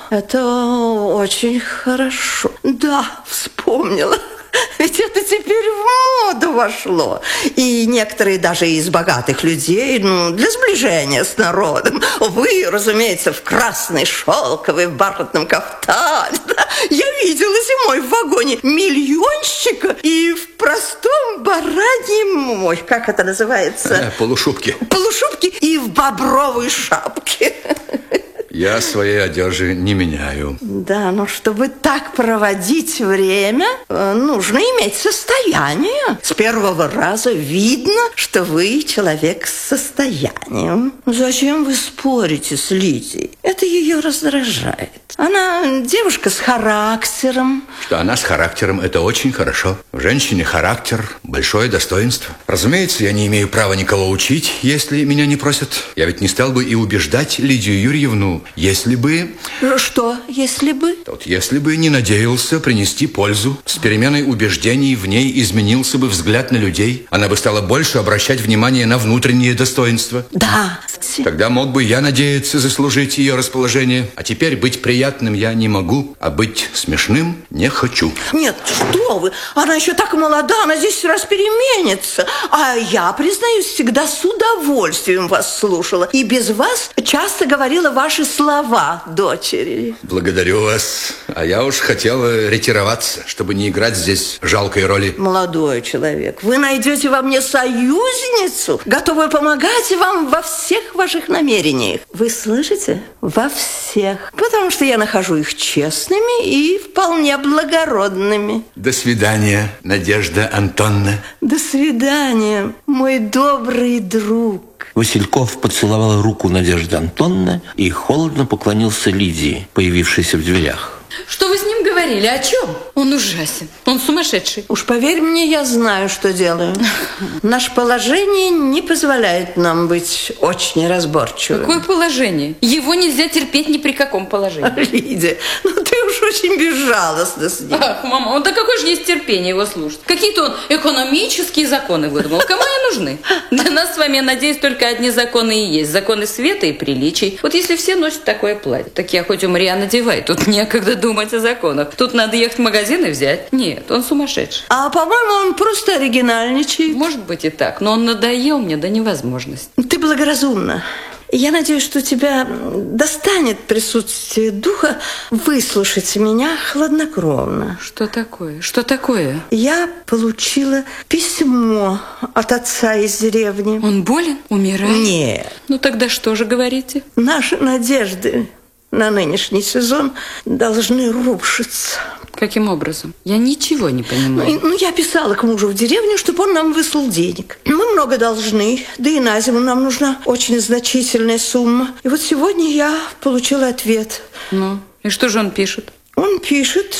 это очень хорошо. Да, вспомнила. Ведь это теперь в моду вошло. И некоторые даже из богатых людей, для сближения с народом. Вы, разумеется, в красной шелковой бархатном кафтане. Да? Я видела зимой в вагоне миллионщика и в простом бараньем... Ой, как это называется? Полушубке. Полушубке и в бобровой шапке. Я своей одежды не меняю. Да, но чтобы так проводить время, нужно иметь состояние. С первого раза видно, что вы человек с состоянием. Зачем вы спорите с Лидией? Это ее раздражает. Она девушка с характером. Что она с характером, это очень хорошо. В женщине характер – большое достоинство. Разумеется, я не имею права никого учить, если меня не просят. Я ведь не стал бы и убеждать Лидию Юрьевну, если бы... Что, если бы? Если бы не надеялся принести пользу. С переменой убеждений в ней изменился бы взгляд на людей. Она бы стала больше обращать внимание на внутреннее достоинство. Да. Тогда мог бы я надеяться заслужить ее расположение. А теперь быть приятным я не могу, а быть смешным не хочу. Нет, что вы, она еще так молода, она здесь раз переменится. А я, признаюсь, всегда с удовольствием вас слушала. И без вас часто говорила ваши слова дочери. Благодарю вас. А я уж хотела ретироваться, чтобы не играть здесь жалкой роли. Молодой человек, вы найдете во мне союзницу, готовую помогать вам во всех ваших намерениях. Вы слышите? Во всех. Потому что я нахожу их честными и вполне благородными. До свидания, Надежда Антоновна. До свидания, мой добрый друг. Васильков поцеловал руку Надежды Антоновны и холодно поклонился Лидии, появившейся в дверях. Что вы с ним говорили? О чем? Он ужасен. Он сумасшедший. Уж поверь мне, я знаю, что делаю. Наше положение не позволяет нам быть очень разборчивыми. Какое положение? Его нельзя терпеть ни при каком положении. Лидия, ты уж очень безжалостна с ним. Ах, мама, да какое же есть терпение его слушать? Какие-то он экономические законы выдумал. Кому они нужны? Для нас с вами, я надеюсь, только одни законы и есть. Законы света и приличий. Вот если все носят такое платье, так я хоть умри, а надевай. Тут некогда думать о законах. Тут надо ехать в магазин и взять. Нет, он сумасшедший. А, по-моему, он просто оригинальничает. Может быть и так, но он надоел мне до невозможности. Ты благоразумна. Я надеюсь, что тебя достанет присутствие духа выслушать меня хладнокровно. Что такое? Что такое? Я получила письмо от отца из деревни. Он болен? Умирает? Нет. Ну тогда что же говорите? Наши надежды на нынешний сезон должны рушиться. Каким образом? Я ничего не понимаю. Я писала к мужу в деревню, чтобы он нам выслал денег. Мы много должны, да и на зиму нам нужна очень значительная сумма. И вот сегодня я получила ответ. Ну, и что же он пишет? Он пишет,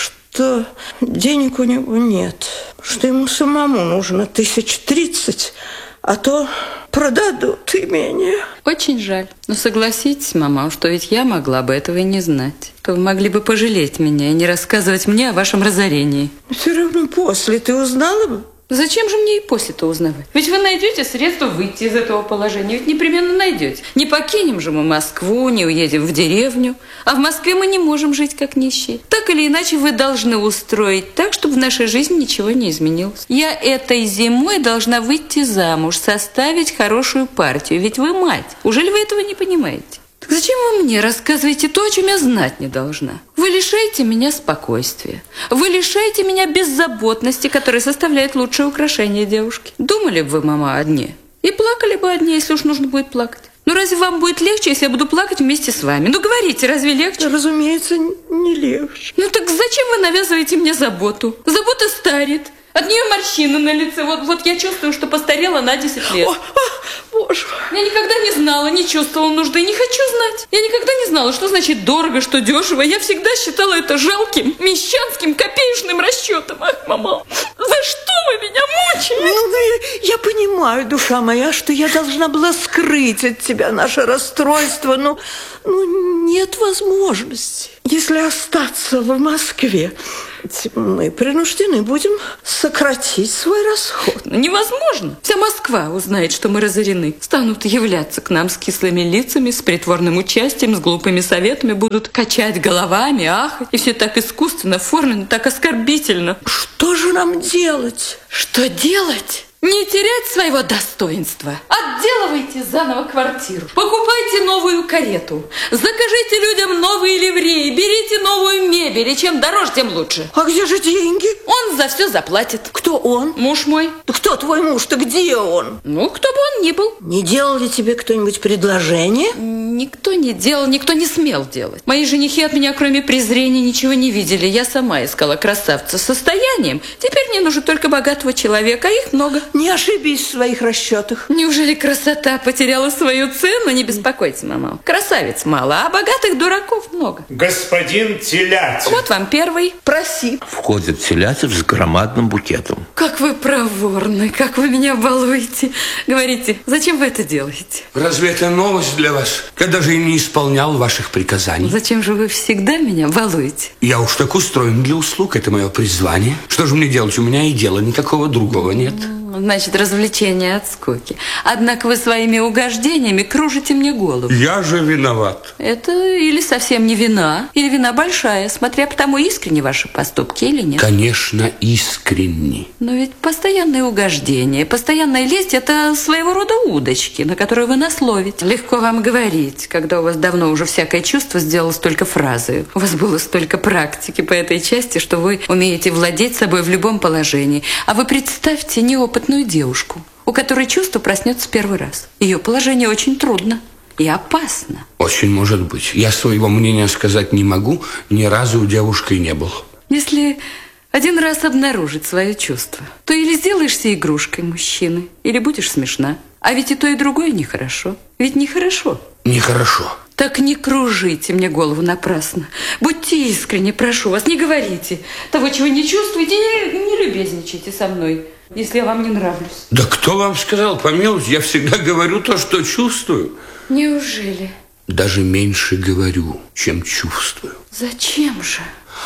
что денег у него нет, что ему самому нужно 1030, а то продадут имение. Очень жаль. Но согласитесь, мама, что ведь я могла бы этого и не знать. То вы могли бы пожалеть меня и не рассказывать мне о вашем разорении. Все равно после ты узнала бы. Зачем же мне и после-то узнавать? Ведь вы найдете средства выйти из этого положения. Ведь непременно найдете. Не покинем же мы Москву, не уедем в деревню. А в Москве мы не можем жить как нищие. Так или иначе вы должны устроить так, чтобы в нашей жизни ничего не изменилось. Я этой зимой должна выйти замуж, составить хорошую партию. Ведь вы мать. Ужели вы этого не понимаете? Так зачем вы мне рассказываете то, о чем я знать не должна? Вы лишаете меня спокойствия. Вы лишаете меня беззаботности, которая составляет лучшее украшение девушки. Думали бы вы, мама, о дне? И плакали бы о дне, если уж нужно будет плакать. Ну разве вам будет легче, если я буду плакать вместе с вами? Ну говорите, разве легче? Разумеется, не легче. Ну так зачем вы навязываете мне заботу? Забота старит. От нее морщины на лице. Вот я чувствую, что постарела на 10 лет. Боже. Я никогда не знала, не чувствовала нужды и не хочу знать. Я никогда не знала, что значит дорого, что дешево. Я всегда считала это жалким, мещанским, копеечным расчетом. Ах, мама, за что вы меня мучаете? Я понимаю, душа моя, что я должна была скрыть от тебя наше расстройство, но нет возможности. если остаться в Москве, мы принуждены будем сократить свой расход. Невозможно. Вся Москва узнает, что мы разорены. Станут являться к нам с кислыми лицами, с притворным участием, с глупыми советами, будут качать головами, ахать. И все так искусственно оформлено, так оскорбительно. Что же нам делать? Что делать? Не терять своего достоинства. Отделывайте заново квартиру. Покупайте новую карету. Закажите людям новые ливреи. Берите новую мебель. И чем дороже, тем лучше. А где же деньги? Он за все заплатит. Кто он? Муж мой. Да кто твой муж-то? Где он? Ну, кто бы он ни был. Не делал ли тебе кто-нибудь предложение? Никто не делал, никто не смел делать. Мои женихи от меня, кроме презрения, ничего не видели. Я сама искала красавца с состоянием. Теперь мне нужен только богатого человека, а их много. Не ошибись в своих расчетах. Неужели красота потеряла свою цену? Не беспокойтесь, мама. Красавиц мало, а богатых дураков много. Господин Телятин. Вот вам первый. Проси. Входит Телятев с громадным букетом. Как вы проворны, как вы меня балуете. Говорите, зачем вы это делаете? Разве это новость для вас? Я даже и не исполнял ваших приказаний. Зачем же вы всегда меня балуете? Я уж так устроен для услуг, это мое призвание. Что же мне делать? У меня и дела никакого другого нет. Значит, развлечение от скуки. Однако вы своими угождениями кружите мне голову. Я же виноват. Это или совсем не вина, или вина большая, смотря по тому, искренни ваши поступки или нет. Конечно, искренне. Но ведь постоянное угождение, постоянная лесть – это своего рода удочки, на которые вы нас ловите. Легко вам говорить, когда у вас давно уже всякое чувство сделалось только фразой. У вас было столько практики по этой части, что вы умеете владеть собой в любом положении. А вы представьте неопытную девушку, у которой чувство проснется первый раз. Ее положение очень трудно и опасно. Очень может быть. Я своего мнения сказать не могу, ни разу у девушки не был. Если один раз обнаружить свое чувство, то или сделаешься игрушкой мужчины, или будешь смешна. А ведь и то, и другое нехорошо. Ведь нехорошо. Нехорошо. Так не кружите мне голову напрасно. Будьте искренни, прошу вас, не говорите того, чего не чувствуете, не любезничайте со мной, если я вам не нравлюсь. Да кто вам сказал, помилуйте, я всегда говорю то, что чувствую. Неужели? Даже меньше говорю, чем чувствую. Зачем же?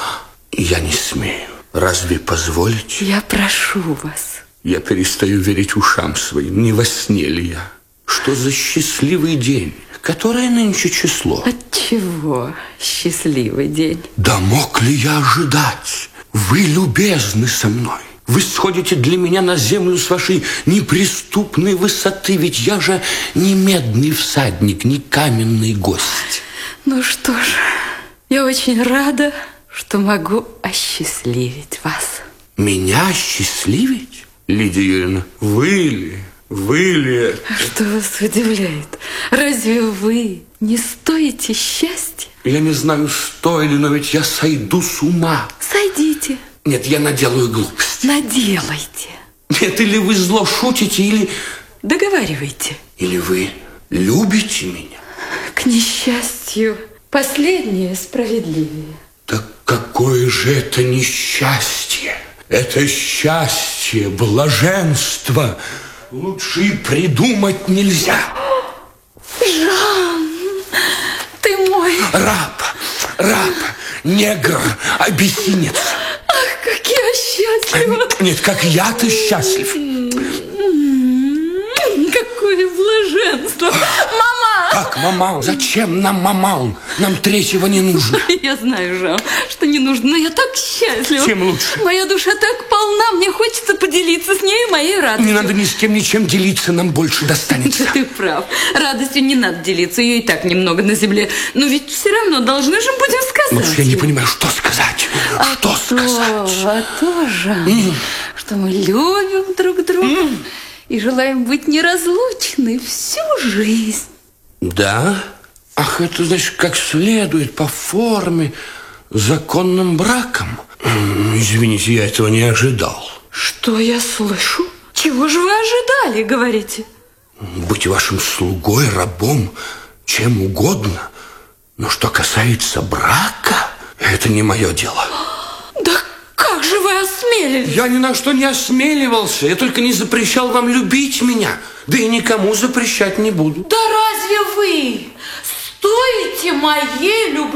Я не смею. Разве позволите? Я прошу вас. Я перестаю верить ушам своим. Не во сне ли я? Что за счастливый день? Которое нынче число? Отчего счастливый день? Да мог ли я ожидать? Вы любезны со мной. Вы сходите для меня на землю с вашей неприступной высоты. Ведь я же не медный всадник, не каменный гость. Ну что ж, я очень рада, что могу осчастливить вас. Меня осчастливить? Лидия Юрьевна, вы ли? Что вас удивляет? Разве вы не стоите счастья? Я не знаю, стоили, но ведь я сойду с ума. Сойдите. Нет, я наделаю глупость. Наделайте. Нет, или вы зло шутите, или... Договаривайте. Или вы любите меня? К несчастью, последнее справедливее. Так какое же это несчастье? Это счастье, блаженство. Лучше и придумать нельзя. Жан, ты мой. Раб, негр, абиссинец. Ах, как я счастлива. Нет, как я-то счастлив. Какое блаженство. Мама! Как мамал? Зачем нам мамал? Нам третьего не нужно. Я знаю, Жан, что не нужно, но я так счастлива. Тем лучше. Моя душа так полна, мне хочется поделиться с ней моей радостью. Не надо ни с кем ничем делиться, нам больше достанется. Ты прав. Радостью не надо делиться, ее и так немного на земле. Но ведь все равно должны же будем сказать. Вот я не понимаю, что сказать. Что сказать? То, Жан, что мы любим друг друга и желаем быть неразлучны всю жизнь. Да? Ах, это значит, как следует, по форме, законным браком. Извините, я этого не ожидал. Что я слышу? Чего же вы ожидали, говорите? Быть вашим слугой, рабом, чем угодно. Но что касается брака, это не мое дело. Да как же вы осмелились? Я ни на что не осмеливался. Я только не запрещал вам любить меня. Да и никому запрещать не буду. Да разве вы стоите моей любви?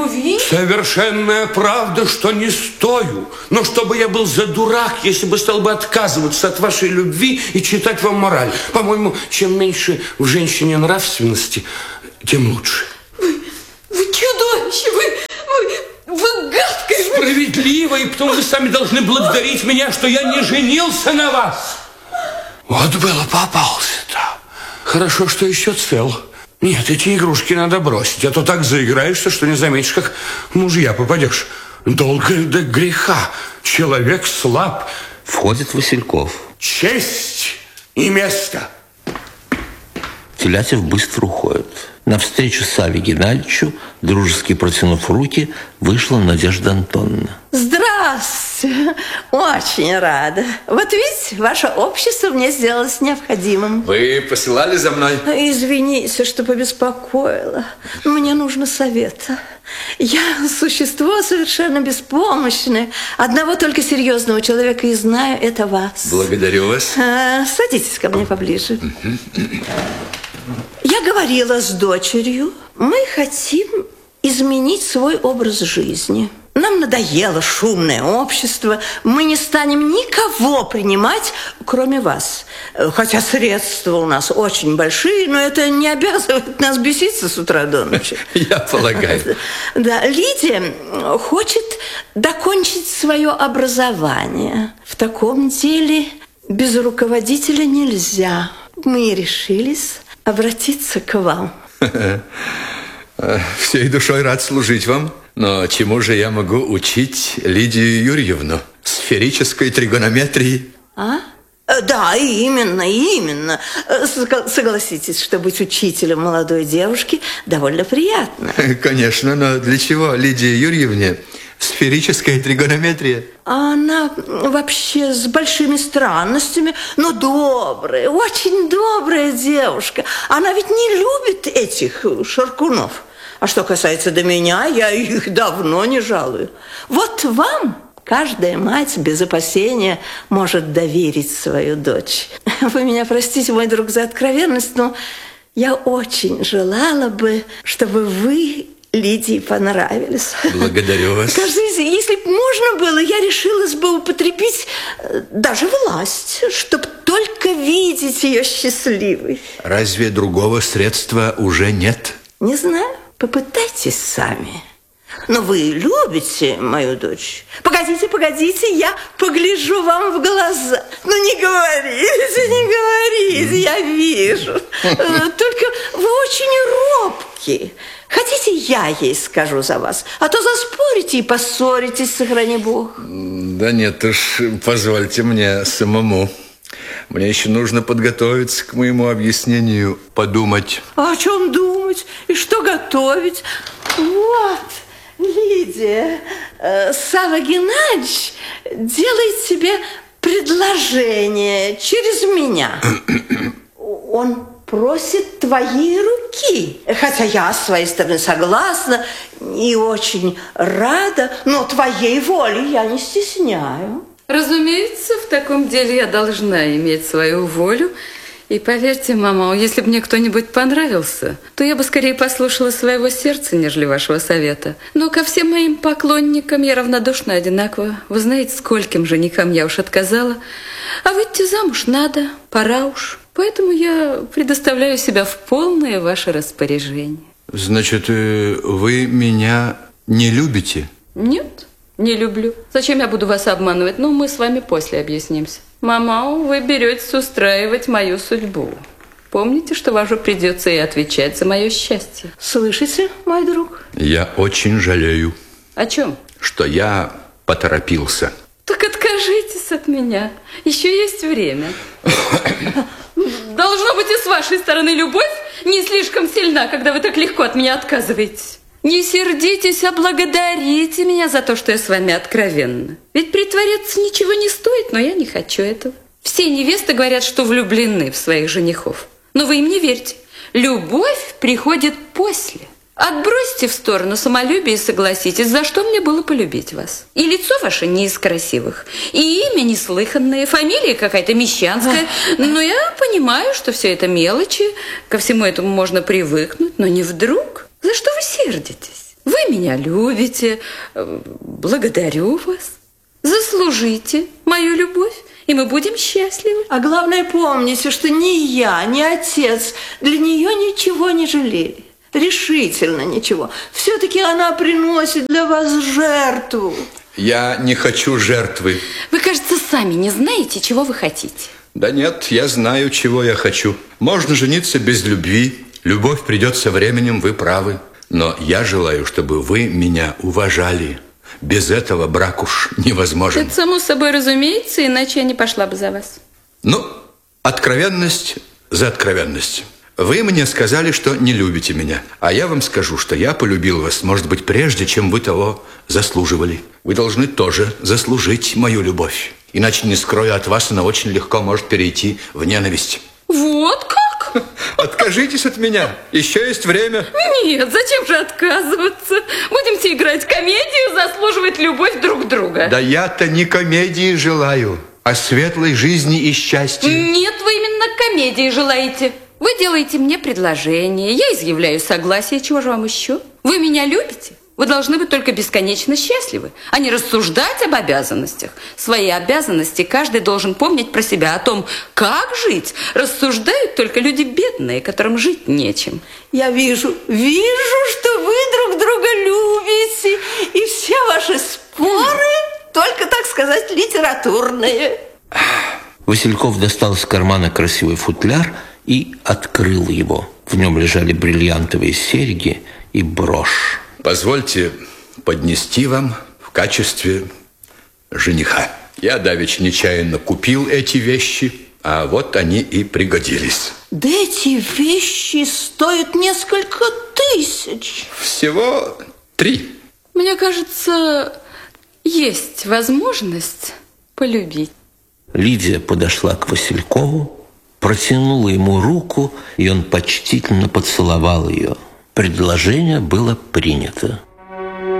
Совершенная правда, что не стою. Но чтобы я был за дурак, если бы стал бы отказываться от вашей любви и читать вам мораль. По-моему, чем меньше в женщине нравственности, тем лучше. Вы чудовище, вы гадкое. Справедливо, и потом вы сами должны благодарить меня, что я не женился на вас. Вот было попался-то. Хорошо, что еще цел. Нет, эти игрушки надо бросить, а то так заиграешься, что не заметишь, как в мужья попадешь. Долго до греха. Человек слаб. Входит Васильков. Честь и место. Телятев быстро уходит. Навстречу Саве Геннадьевичу, дружески протянув руки, вышла Надежда Антоновна. Здравствуйте. Очень рада. Вот видите, ваше общество мне сделалось необходимым. Вы посылали за мной? Извините, что побеспокоила. Мне нужно совета. Я существо совершенно беспомощное. Одного только серьезного человека и знаю, это вас. Благодарю вас. Садитесь ко мне поближе. Я говорила с дочерью. Мы хотим изменить свой образ жизни. Нам надоело шумное общество. Мы не станем никого принимать, кроме вас. Хотя средства у нас очень большие, но это не обязывает нас беситься с утра до ночи. Я полагаю. Да, Лидия хочет докончить свое образование. В таком деле без руководителя нельзя. Мы решились обратиться к вам. Всей душой рад служить вам. Но чему же я могу учить Лидию Юрьевну? Сферической тригонометрии? Да, именно. Согласитесь, что быть учителем молодой девушки довольно приятно. Конечно, но для чего Лидии Юрьевне сферическая тригонометрия? Она вообще с большими странностями, но добрая, очень добрая девушка. Она ведь не любит этих шаркунов. А что касается до меня, я их давно не жалую. Вот вам каждая мать без опасения может доверить свою дочь. Вы меня простите, мой друг, за откровенность, но я очень желала бы, чтобы вы Лидии понравились. Благодарю вас. Кажется, если бы можно было, я решилась бы употребить даже власть, чтобы только видеть ее счастливой. Разве другого средства уже нет? Не знаю. Попытайтесь сами. Но вы любите мою дочь. Погодите, я погляжу вам в глаза. Ну, не говорите, я вижу. Только вы очень робкие. Хотите, я ей скажу за вас? А то заспорите и поссоритесь, сохрани Бог. Да нет уж, позвольте мне самому. Мне еще нужно подготовиться к моему объяснению, подумать. А о чем думать? И что готовить? Вот, Лидия, Савва Геннадьевич делает тебе предложение через меня. Он просит твоей руки. Хотя я с своей стороны согласна и очень рада, но твоей воли я не стесняю. Разумеется, в таком деле я должна иметь свою волю. И поверьте, мама, если бы мне кто-нибудь понравился, то я бы скорее послушала своего сердца, нежели вашего совета. Но ко всем моим поклонникам я равнодушна одинаково. Вы знаете, скольким женихам я уж отказала. А выйти замуж надо, пора уж. Поэтому я предоставляю себя в полное ваше распоряжение. Значит, вы меня не любите? Нет. Не люблю. Зачем я буду вас обманывать? Ну, мы с вами после объяснимся. Мама, вы беретесь устраивать мою судьбу. Помните, что вам же придется и отвечать за мое счастье. Слышите, мой друг? Я очень жалею. О чем? Что я поторопился. Так откажитесь от меня. Еще есть время. Должно быть, и с вашей стороны любовь не слишком сильна, когда вы так легко от меня отказываетесь. Не сердитесь, а благодарите меня за то, что я с вами откровенна. Ведь притворяться ничего не стоит, но я не хочу этого. Все невесты говорят, что влюблены в своих женихов. Но вы им не верьте. Любовь приходит после. Отбросьте в сторону самолюбие и согласитесь, за что мне было полюбить вас. И лицо ваше не из красивых, и имя неслыханное, фамилия какая-то мещанская. Но я понимаю, что все это мелочи, ко всему этому можно привыкнуть, но не вдруг. За что вы сердитесь? Вы меня любите, благодарю вас. Заслужите мою любовь, и мы будем счастливы. А главное, помните, что ни я, ни отец для нее ничего не жалели. Решительно ничего. Все-таки она приносит для вас жертву. Я не хочу жертвы. Вы, кажется, сами не знаете, чего вы хотите. Да нет, я знаю, чего я хочу. Можно жениться без любви. Любовь придет со временем, вы правы. Но я желаю, чтобы вы меня уважали. Без этого брак уж невозможен. Это само собой разумеется, иначе я не пошла бы за вас. Ну, откровенность за откровенность. Вы мне сказали, что не любите меня. А я вам скажу, что я полюбил вас, может быть, прежде, чем вы того заслуживали. Вы должны тоже заслужить мою любовь. Иначе, не скрою от вас, она очень легко может перейти в ненависть. Вот как? Откажитесь от меня. Еще есть время. Нет, зачем же отказываться? Будемте играть комедию, заслуживать любовь друг друга. Да я-то не комедии желаю, а светлой жизни и счастья. Нет, вы именно комедии желаете. Вы делаете мне предложение, я изъявляю согласие. Чего же вам еще? Вы меня любите? Вы должны быть только бесконечно счастливы, а не рассуждать об обязанностях. Свои обязанности каждый должен помнить про себя. О том, как жить, рассуждают только люди бедные, которым жить нечем. Я вижу, что вы друг друга любите, и все ваши споры только, так сказать, литературные. Васильков достал из кармана красивый футляр и открыл его. В нем лежали бриллиантовые серьги и брошь. Позвольте поднести вам в качестве жениха. Я давеча нечаянно купил эти вещи, а вот они и пригодились. Да эти вещи стоят несколько тысяч. Всего 3. Мне кажется, есть возможность полюбить. Лидия подошла к Василькову, протянула ему руку, и он почтительно поцеловал ее. Предложение было принято.